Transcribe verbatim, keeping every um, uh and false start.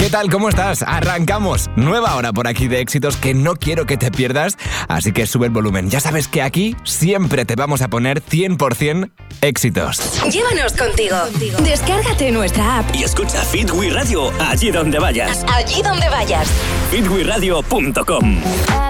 ¿Qué tal? ¿Cómo estás? Arrancamos. Nueva hora por aquí de éxitos que no quiero que te pierdas, así que sube el volumen. Ya sabes que aquí siempre te vamos a poner cien por ciento éxitos. Llévanos contigo. Descárgate nuestra app y escucha Fit We Radio allí donde vayas. Allí donde vayas. fit we radio punto com